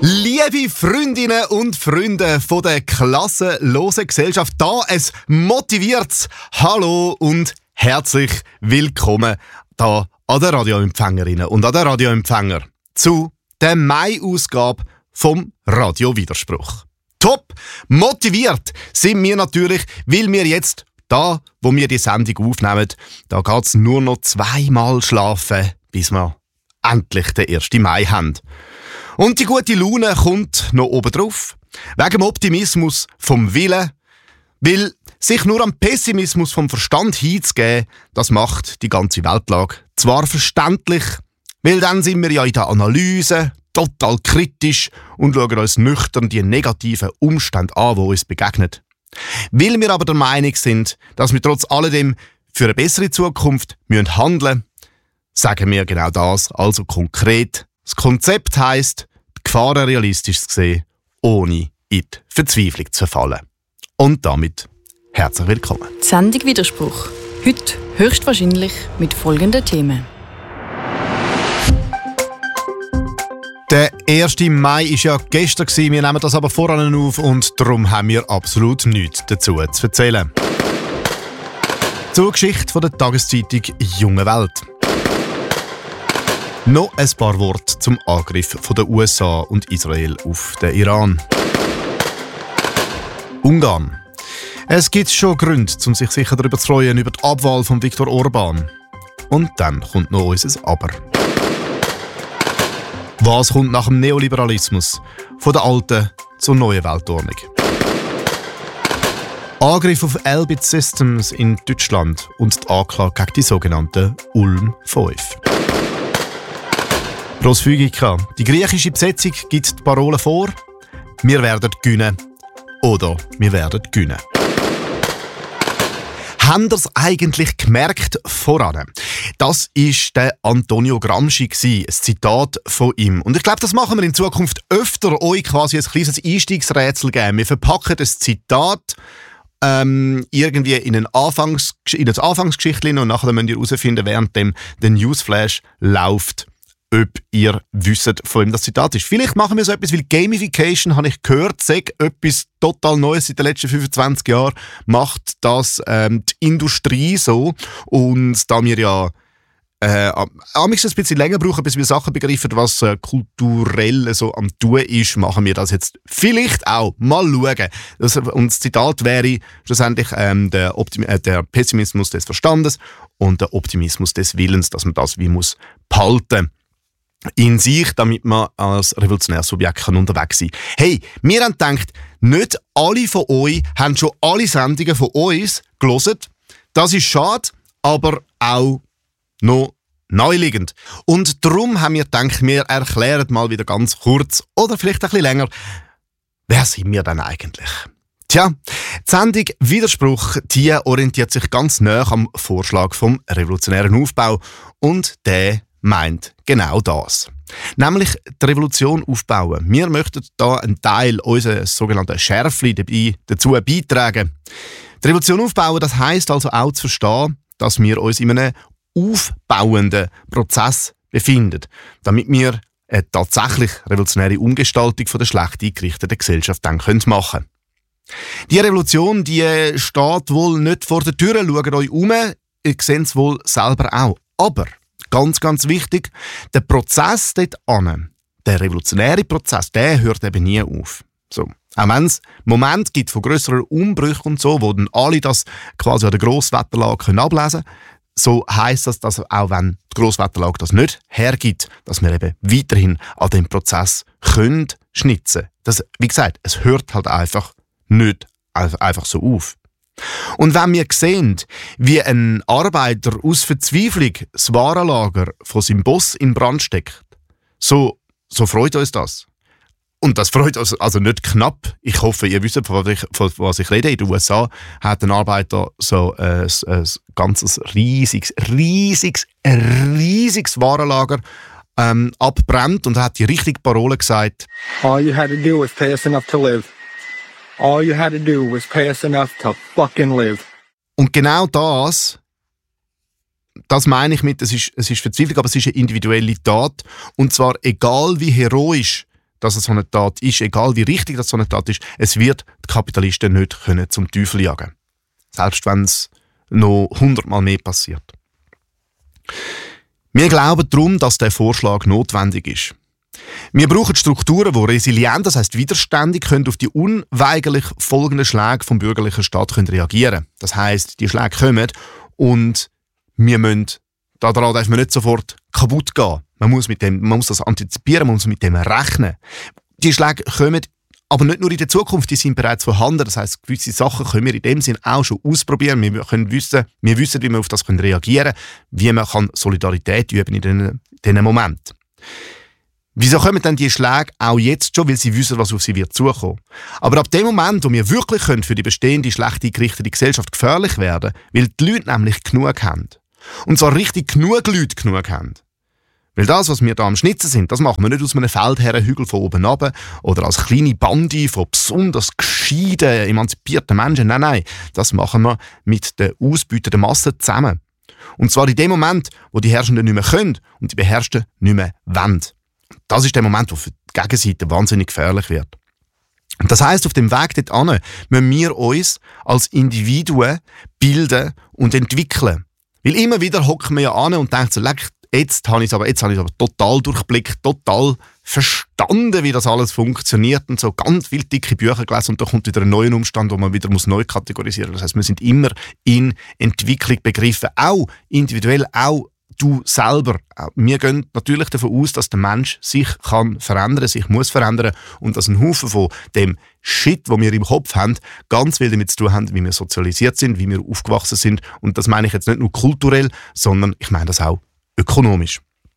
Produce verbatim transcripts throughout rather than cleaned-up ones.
Liebe Freundinnen und Freunde von der klassenlosen Gesellschaft, da es motiviert's Hallo und herzlich willkommen da an den Radioempfängerinnen und an den Radioempfänger zu der Mai-Ausgabe vom Radio Widerspruch. Top motiviert sind wir natürlich, weil wir jetzt da, wo wir die Sendung aufnehmen, da geht's nur noch zweimal schlafen, bis wir endlich den ersten Mai haben. Und die gute Laune kommt noch oben drauf. Wegen dem Optimismus vom Willen. Weil sich nur am Pessimismus vom Verstand hinzugeben, das macht die ganze Weltlage zwar verständlich, weil dann sind wir ja in der Analyse total kritisch und schauen uns nüchtern die negativen Umstände an, die uns begegnen. Weil wir aber der Meinung sind, dass wir trotz alledem für eine bessere Zukunft müssen handeln, sagen wir genau das, also konkret. Das Konzept heisst, die Gefahren realistisch zu sehen, ohne in die Verzweiflung zu verfallen. Und damit herzlich willkommen. Die Sendung Widerspruch. Heute höchstwahrscheinlich mit folgenden Themen. Der erste Mai war ja gestern, wir nehmen das aber voran auf und darum haben wir absolut nichts dazu zu erzählen. Zur Geschichte der Tageszeitung Junge Welt. Noch ein paar Worte zum Angriff der U S A und Israel auf den Iran. Ungarn. Es gibt schon Gründe, um sich sicher darüber zu freuen, über die Abwahl von Viktor Orbán. Und dann kommt noch unser Aber. Was kommt nach dem Neoliberalismus? Von der alten zur neuen Weltordnung. Angriff auf Elbit Systems in Deutschland und die Anklage gegen die sogenannte Ulm fünf. Grossfügica. Die griechische Besetzung gibt die Parole vor: Wir werden gewinnen oder wir werden gewinnen. Habt ihr es eigentlich gemerkt voran? Das war der Antonio Gramsci, ein Zitat von ihm. Und ich glaube, das machen wir in Zukunft öfter, euch quasi ein kleines Einstiegsrätsel geben. Wir verpacken das Zitat ähm, irgendwie in ein, Anfangs- in ein Anfangsgeschichtchen und nachher müsst ihr herausfinden, während dem der Newsflash läuft, ob ihr wisst, von wem das Zitat ist. Vielleicht machen wir so etwas, weil Gamification, habe ich gehört, sei etwas total Neues seit den letzten fünfundzwanzig Jahren, macht das ähm, die Industrie so. Und da wir ja äh, ein bisschen länger brauchen, bis wir Sachen begreifen, was äh, kulturell so am Tun ist, machen wir das jetzt vielleicht auch. Mal schauen. Das, und das Zitat wäre schlussendlich ähm, der, Optim- äh, der Pessimismus des Verstandes und der Optimismus des Willens, dass man das wie muss behalten in sich, damit man als revolutionäres Subjekt unterwegs sein kann. Hey, wir haben gedacht, nicht alle von euch haben schon alle Sendungen von uns gelesen. Das ist schade, aber auch noch naheliegend. Und darum haben wir gedacht, wir erklären mal wieder ganz kurz oder vielleicht ein bisschen länger, wer sind wir denn eigentlich? Tja, die Sendung Widerspruch, die orientiert sich ganz nah am Vorschlag vom revolutionären Aufbau und der meint genau das. Nämlich die Revolution aufbauen. Wir möchten da einen Teil unserer sogenannten Schärfli dabei, dazu beitragen. Die Revolution aufbauen, das heisst also auch zu verstehen, dass wir uns in einem aufbauenden Prozess befinden, damit wir eine tatsächlich revolutionäre Umgestaltung von der schlecht eingerichteten Gesellschaft dann machen können. Die Revolution, die steht wohl nicht vor der Tür, schaut euch um, ihr seht es wohl selber auch. Aber ganz, ganz wichtig, der Prozess dort an, der revolutionäre Prozess, der hört eben nie auf. So. Auch wenn es Momente gibt von grösseren Umbrüchen und so, wo dann alle das quasi an der Grosswetterlage ablesen können, so heisst das, dass auch wenn die Grosswetterlage das nicht hergibt, dass wir eben weiterhin an dem Prozess können schnitzen. Das, wie gesagt, es hört halt einfach nicht einfach so auf. Und wenn wir sehen, wie ein Arbeiter aus Verzweiflung das Warenlager von seinem Boss in Brand steckt, so, so freut uns das. Und das freut uns also nicht knapp. Ich hoffe, ihr wisst, von was ich, von was ich rede. In den U S A hat ein Arbeiter so ein, ein ganzes riesiges, riesiges, riesiges Warenlager ähm, abbrennt und hat die richtige Parole gesagt. All you had to do was pay us enough to live. All you had to do was pay us enough to fucking live. Und genau das, das meine ich mit, es ist, es ist Verzweiflung, aber es ist eine individuelle Tat. Und zwar egal wie heroisch dass es so eine Tat ist, egal wie richtig das so eine Tat ist, es wird die Kapitalisten nicht können zum Teufel jagen. Selbst wenn es noch hundertmal mehr passiert. Wir glauben darum, dass der Vorschlag notwendig ist. Wir brauchen Strukturen, die resilient, das heisst widerständig, können auf die unweigerlich folgenden Schläge vom bürgerlichen Staat können reagieren. Das heisst, die Schläge kommen und wir müssen, daran darf man nicht sofort kaputt gehen. Man muss, mit dem, man muss das antizipieren, man muss mit dem rechnen. Die Schläge kommen aber nicht nur in der Zukunft, die sind bereits vorhanden. Das heisst, gewisse Sachen können wir in dem Sinn auch schon ausprobieren. Wir können wissen, wir wissen, wie wir auf das reagieren können, wie man kann Solidarität üben in diesen Momenten. Wieso kommen dann die Schläge auch jetzt schon? Weil sie wissen, was auf sie wird zukommen. Aber ab dem Moment, wo wir wirklich für die bestehende, schlecht eingerichtete Gesellschaft gefährlich werden, weil die Leute nämlich genug haben. Und zwar richtig genug Leute genug haben. Weil das, was wir da am Schnitzen sind, das machen wir nicht aus einem Feldherrenhügel von oben runter oder als kleine Bande von besonders gescheiten, emanzipierten Menschen. Nein, nein, das machen wir mit der ausbeutenden Masse zusammen. Und zwar in dem Moment, wo die Herrschenden nicht mehr können und die Beherrschten nicht mehr wollen. Das ist der Moment, wo für die Gegenseite wahnsinnig gefährlich wird. Und das heisst, auf dem Weg dorthin müssen wir uns als Individuen bilden und entwickeln. Weil immer wieder hocken wir ja an und denken so, leck, Jetzt habe ich es aber, jetzt habe ich es aber total durchblickt, total verstanden, wie das alles funktioniert und so ganz viele dicke Bücher gelesen und da kommt wieder ein neuer Umstand, wo man wieder muss neu kategorisieren muss. Das heisst, wir sind immer in Entwicklung begriffen, auch individuell, auch du selber. Wir gehen natürlich davon aus, dass der Mensch sich kann verändern, sich muss verändern und dass ein Haufen von dem Shit, den wir im Kopf haben, ganz viel damit zu tun haben, wie wir sozialisiert sind, wie wir aufgewachsen sind. Und das meine ich jetzt nicht nur kulturell, sondern ich meine das auch ökonomisch.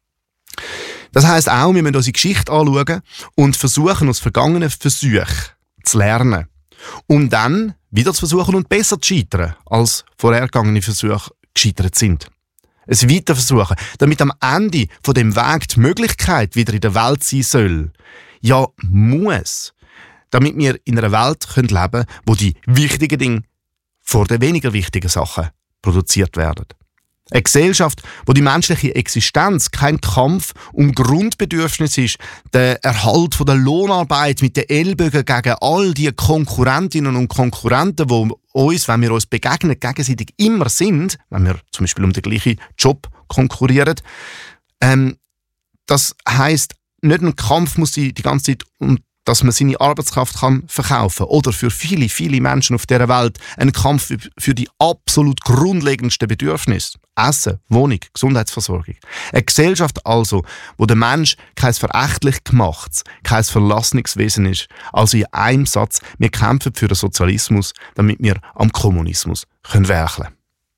Das heisst auch, wir müssen unsere Geschichte anschauen und versuchen, aus vergangenen Versuchen zu lernen. Um dann wieder zu versuchen und besser zu scheitern, als vorhergegangene Versuche gescheitert sind. Es weiter versuchen, damit am Ende von dem Weg die Möglichkeit wieder in der Welt sein soll. Ja, muss. Damit wir in einer Welt leben können, wo die wichtigen Dinge vor den weniger wichtigen Sachen produziert werden. Eine Gesellschaft, wo die menschliche Existenz kein Kampf um Grundbedürfnisse ist, der Erhalt von der Lohnarbeit mit den Ellbogen gegen all die Konkurrentinnen und Konkurrenten, die uns, wenn wir uns begegnen, gegenseitig immer sind, wenn wir zum Beispiel um den gleichen Job konkurrieren. Ähm, das heisst, nicht ein Kampf muss die, die ganze Zeit um dass man seine Arbeitskraft kann verkaufen kann. Oder für viele, viele Menschen auf dieser Welt ein Kampf für die absolut grundlegendsten Bedürfnisse. Essen, Wohnung, Gesundheitsversorgung. Eine Gesellschaft also, wo der Mensch kein verächtlich gemachtes, kein verlassenes Wesen ist. Also in einem Satz, wir kämpfen für den Sozialismus, damit wir am Kommunismus können werkeln.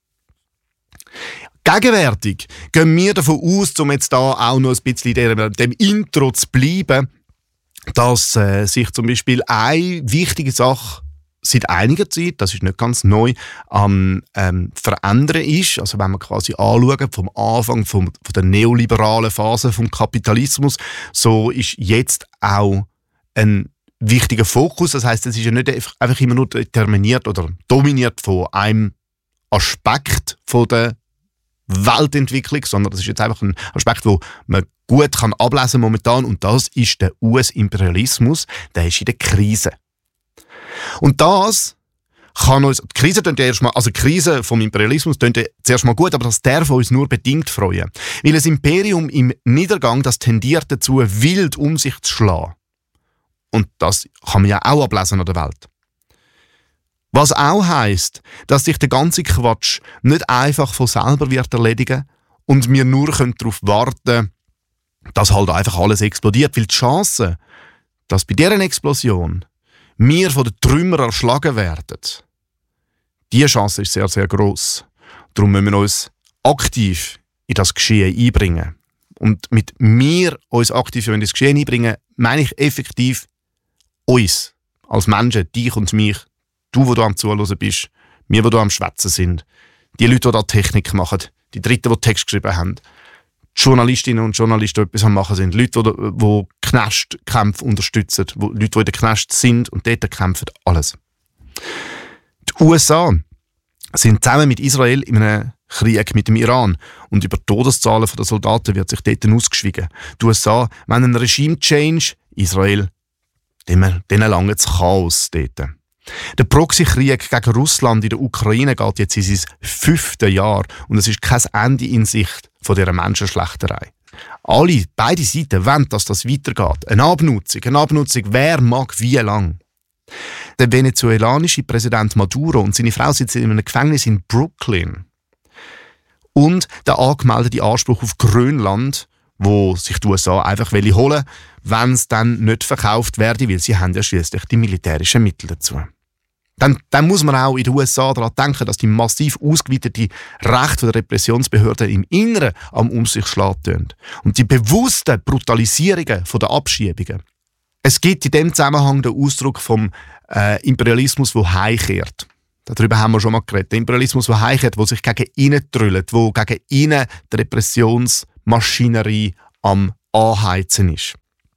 Gegenwärtig gehen wir davon aus, um jetzt da auch noch ein bisschen in dem Intro zu bleiben, dass äh, sich zum Beispiel eine wichtige Sache seit einiger Zeit, das ist nicht ganz neu, am ähm, Verändern ist. Also wenn man quasi anschaut, vom Anfang vom, von der neoliberalen Phase vom Kapitalismus, so ist jetzt auch ein wichtiger Fokus. Das heisst, es ist ja nicht einfach immer nur determiniert oder dominiert von einem Aspekt von der Weltentwicklung, sondern das ist jetzt einfach ein Aspekt, wo man gut kann ablesen momentan, und das ist der U S-Imperialismus, der ist in der Krise. Und das kann uns, die Krise tönt ja erstmal, also die Krise vom Imperialismus tönt ja zuerst mal gut, aber das darf uns nur bedingt freuen. Weil ein Imperium im Niedergang, das tendiert dazu, wild um sich zu schlagen. Und das kann man ja auch ablesen an der Welt. Was auch heisst, dass sich der ganze Quatsch nicht einfach von selber wird erledigen und wir nur darauf warten können, dass halt einfach alles explodiert. Weil die Chance, dass bei dieser Explosion wir von den Trümmern erschlagen werden, diese Chance ist sehr, sehr gross. Darum müssen wir uns aktiv in das Geschehen einbringen. Und mit wir uns aktiv in das Geschehen einbringen, meine ich effektiv uns als Menschen, dich und mich. Du, der du am Zuhören bist, wir, die du am Schwätzen sind, die Leute, die da Technik machen, die Dritten, die Text geschrieben haben, die Journalistinnen und Journalisten, die etwas am Machen sind, Leute, die, die Knastkämpfe unterstützen, die Leute, die in den Knast sind und dort kämpfen, alles. Die U S A sind zusammen mit Israel in einem Krieg mit dem Iran und über die Todeszahlen der Soldaten wird sich dort ausgeschwiegen. Die U S A wollen einen Regime-Change Israel, denen lange das Chaos dort. Der Proxykrieg gegen Russland in der Ukraine geht jetzt in sein fünfte Jahr und es ist kein Ende in Sicht von dieser Menschenschlachterei. Alle, beide Seiten wollen, dass das weitergeht. Eine Abnutzung, eine Abnutzung, wer mag wie lang. Der venezuelanische Präsident Maduro und seine Frau sitzen in einem Gefängnis in Brooklyn. Und der angemeldete Anspruch auf Grönland, wo sich die U S A einfach holen wollen, wenn es dann nicht verkauft werde, weil sie haben ja schliesslich die militärischen Mittel dazu. Dann, dann muss man auch in den U S A daran denken, dass die massiv ausgeweitete Rechte der Repressionsbehörden im Inneren am um sich schlagen und die bewussten Brutalisierungen der Abschiebungen. Es gibt in dem Zusammenhang den Ausdruck vom äh, Imperialismus, der heimkehrt. Darüber haben wir schon mal geredet. Der Imperialismus, der heimkehrt, der sich gegen innen drüllt, der gegen innen die Repressionsmaschinerie am Anheizen ist.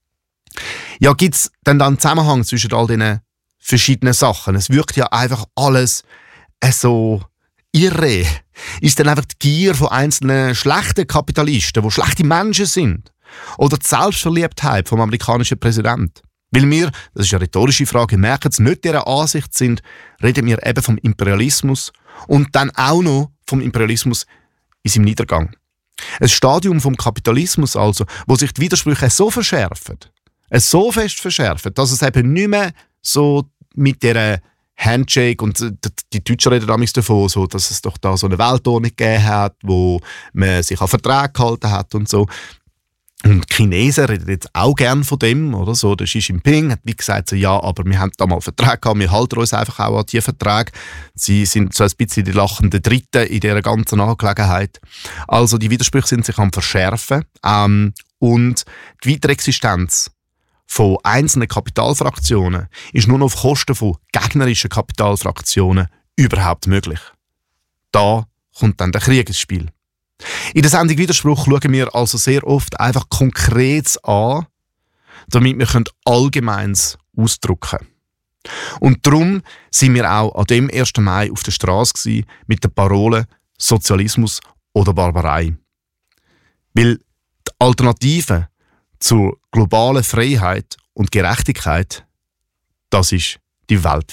Ja, gibt es denn dann einen Zusammenhang zwischen all diesen verschiedenen Sachen? Es wirkt ja einfach alles äh, so irre. Ist dann einfach die Gier von einzelnen schlechten Kapitalisten, die schlechte Menschen sind? Oder die Selbstverliebtheit vom amerikanischen Präsidenten? Weil wir, das ist eine rhetorische Frage, merken es nicht dieser Ansicht sind, reden wir eben vom Imperialismus und dann auch noch vom Imperialismus in seinem Niedergang. Ein Stadium vom Kapitalismus also, wo sich die Widersprüche so verschärfen, es so fest verschärfen, dass es eben nicht mehr so mit dieser Handshake und die Deutschen reden damals davon, so, dass es doch da so eine Weltordnung gegeben hat, wo man sich an Verträge gehalten hat und so. Und die Chinesen reden jetzt auch gern von dem, oder so. Der Xi Jinping hat wie gesagt, so, ja, aber wir haben da mal Verträge gehabt, wir halten uns einfach auch an diese Verträge. Sie sind so ein bisschen die lachenden Dritten in dieser ganzen Angelegenheit. Also die Widersprüche sind sich am verschärfen ähm, und die weitere Existenz von einzelnen Kapitalfraktionen ist nur noch auf Kosten von gegnerischen Kapitalfraktionen überhaupt möglich. Da kommt dann der Krieg ins Spiel. In der Sendung Widerspruch schauen wir also sehr oft einfach Konkretes an, damit wir Allgemeines ausdrücken können. Und darum sind wir auch an dem ersten Mai auf der Straße mit der Parole Sozialismus oder Barbarei. Weil die Alternative zur globalen Freiheit und Gerechtigkeit, das ist die Welt.